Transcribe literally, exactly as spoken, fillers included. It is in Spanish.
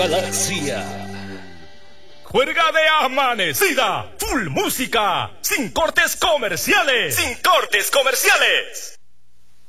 galaxia. Juerga de amanecida, full música, sin cortes comerciales, sin cortes comerciales.